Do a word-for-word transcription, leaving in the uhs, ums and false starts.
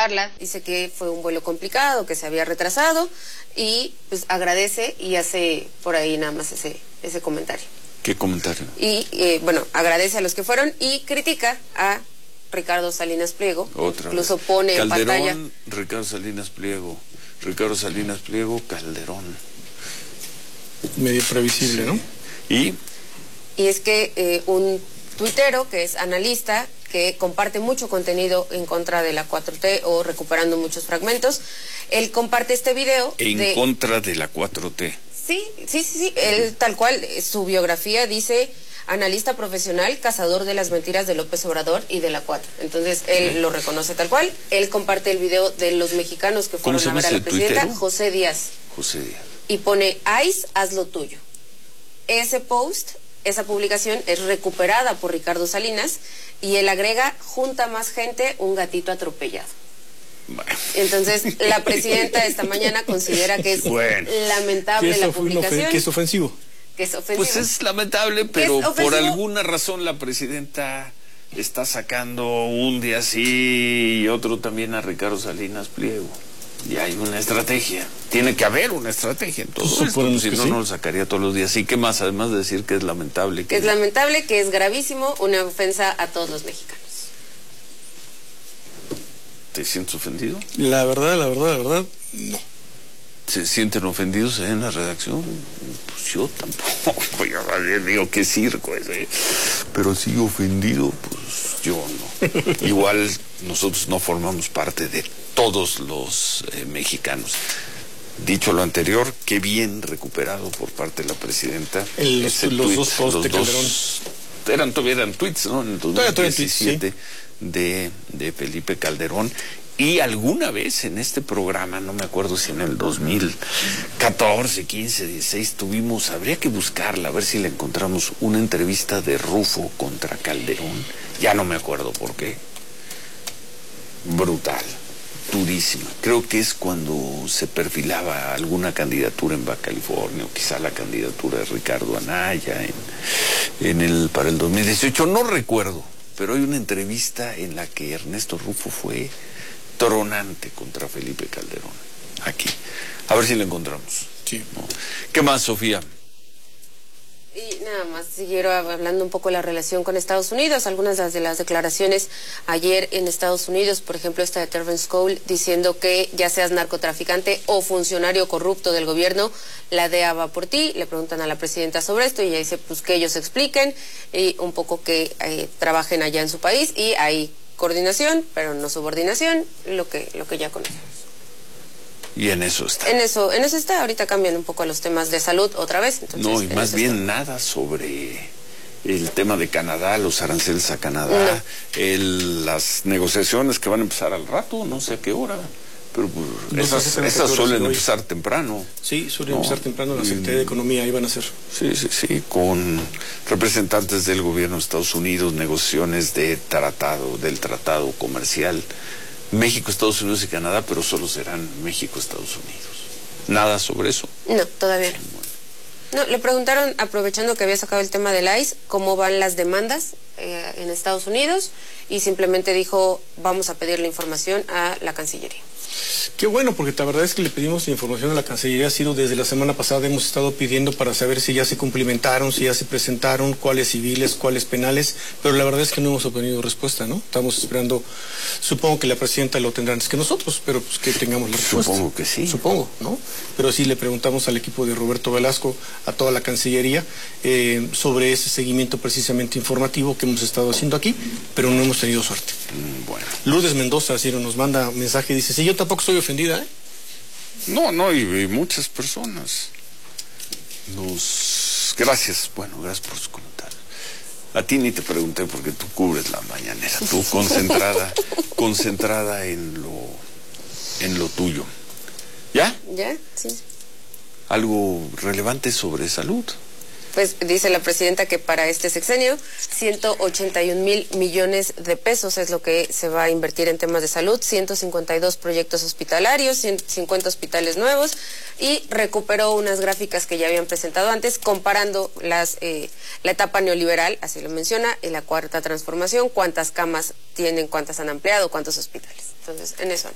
saludarla, dice que fue un vuelo complicado, que se había retrasado y pues agradece y hace por ahí nada más ese, ese comentario. ¿Qué comentario? Y eh, bueno, agradece a los que fueron y critica a Ricardo Salinas Pliego. Otra Incluso vez. pone Calderón, en pantalla. Ricardo Salinas Pliego, Ricardo Salinas Pliego, Calderón. Medio previsible, Sí. ¿no? ¿Y? Y es que eh, un tuitero que es analista, que comparte mucho contenido en contra de la cuatro T o recuperando muchos fragmentos, él comparte este video. En de... contra de la cuatro T. Sí, sí, sí, sí, él tal cual, su biografía dice analista profesional, cazador de las mentiras de López Obrador y de la cuatro. Entonces él sí. lo reconoce tal cual, él comparte el video de los mexicanos que fueron a ver a la presidenta, tuitero? José Díaz. José Díaz. Y pone, ICE, haz lo tuyo. Ese post, esa publicación es recuperada por Ricardo Salinas y él agrega, junta más gente, un gatito atropellado. Bueno. Entonces, la presidenta esta mañana considera que es bueno. lamentable que la publicación. Que es ofensivo. Que es ofensivo. Pues es lamentable, pero por alguna razón la presidenta está sacando un día sí y otro también a Ricardo Salinas Pliego. Y hay una estrategia. Tiene que haber una estrategia en todo esto. Si no, sí? no lo sacaría todos los días. ¿Y qué más? Además de decir que es lamentable. Que, que es lamentable, que es gravísimo, una ofensa a todos los mexicanos. ¿Te sientes ofendido? La verdad, la verdad, la verdad, no. ¿Se sienten ofendidos en la redacción? Pues yo tampoco. Yo digo, qué circo ese. Pero sí ofendido, pues yo no. Igual nosotros no formamos parte de todos los eh, mexicanos. Dicho lo anterior, qué bien recuperado por parte de la presidenta. El, los, los tweet, dos posts de Calderón. Dos, eran, todavía eran tweets, ¿no? En el dos mil diecisiete sí. de, de Felipe Calderón. Y alguna vez en este programa, no me acuerdo si en el dos mil catorce, quince, dieciséis, tuvimos, habría que buscarla, a ver si la encontramos, una entrevista de Rufo contra Calderón. Ya no me acuerdo por qué. Brutal. Durísima. Creo que es cuando se perfilaba alguna candidatura en Baja California, o quizá la candidatura de Ricardo Anaya en, en el, para el dos mil dieciocho, no recuerdo, pero hay una entrevista en la que Ernesto Rufo fue tronante contra Felipe Calderón, aquí. A ver si la encontramos. Sí. ¿No? ¿Qué más, Sofía? Y nada más, siguieron hablando un poco de la relación con Estados Unidos, algunas de las, de las declaraciones ayer en Estados Unidos, por ejemplo esta de Terrence Cole, diciendo que ya seas narcotraficante o funcionario corrupto del gobierno, la D E A va por ti. Le preguntan a la presidenta sobre esto y ella dice pues que ellos expliquen y un poco que eh, trabajen allá en su país y hay coordinación, pero no subordinación, lo que, lo que ya conocemos. Y en eso está. En eso, en eso está. Ahorita cambian un poco a los temas de salud otra vez. Entonces, no, y más bien está. nada sobre el tema de Canadá, los aranceles a Canadá, no. el, las negociaciones que van a empezar al rato, no sé a qué hora. Pero pues, no esas, esas suelen empezar temprano. Sí, suelen ¿no? empezar temprano. La Secretaría de Economía iban a hacer. Sí, sí, sí, con representantes del gobierno de Estados Unidos, negociaciones de tratado, del tratado comercial. México, Estados Unidos y Canadá, pero solo serán México, Estados Unidos. ¿Nada sobre eso? No, todavía no. Bueno. No, le preguntaron, aprovechando que había sacado el tema del I C E, cómo van las demandas eh, en Estados Unidos, y simplemente dijo, vamos a pedir la información a la Cancillería. Qué bueno, porque la verdad es que le pedimos la información a la Cancillería, ha sido desde la semana pasada, hemos estado pidiendo para saber si ya se cumplimentaron, si ya se presentaron, cuáles civiles, cuáles penales, pero la verdad es que no hemos obtenido respuesta, ¿no? Estamos esperando, supongo que la presidenta lo tendrá antes que nosotros, pero pues que tengamos la respuesta. Supongo que sí. Supongo, ¿no? Pero sí le preguntamos al equipo de Roberto Velasco, a toda la Cancillería, eh, sobre ese seguimiento precisamente informativo que hemos estado haciendo aquí, pero no hemos tenido suerte. Mm, bueno. Lourdes Mendoza, Ciro, nos manda un mensaje y dice, sí, yo tampoco estoy ofendida, ¿eh? No, no, y, y muchas personas nos... Gracias, bueno, gracias por sus comentarios. A ti ni te pregunté porque tú cubres la mañanera, tú concentrada, concentrada en lo, en lo tuyo. ¿Ya? ¿Ya? Sí. ¿Algo relevante sobre salud? Pues dice la presidenta que para este sexenio ciento ochenta y un mil millones de pesos es lo que se va a invertir en temas de salud, ciento cincuenta y dos proyectos hospitalarios, ciento cincuenta hospitales nuevos, y recuperó unas gráficas que ya habían presentado antes comparando las eh, la etapa neoliberal, así lo menciona, y la cuarta transformación, cuántas camas tienen, cuántas han ampliado, cuántos hospitales. Entonces, en eso